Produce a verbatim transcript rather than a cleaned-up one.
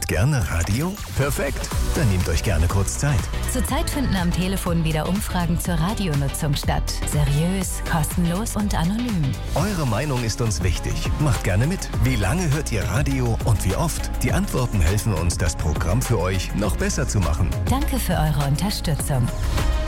Hört gerne Radio? Perfekt, dann nehmt euch gerne kurz Zeit. Zurzeit finden am Telefon wieder Umfragen zur Radionutzung statt. Seriös, kostenlos und anonym. Eure Meinung ist uns wichtig. Macht gerne mit. Wie lange hört ihr Radio und wie oft? Die Antworten helfen uns, das Programm für euch noch besser zu machen. Danke für eure Unterstützung.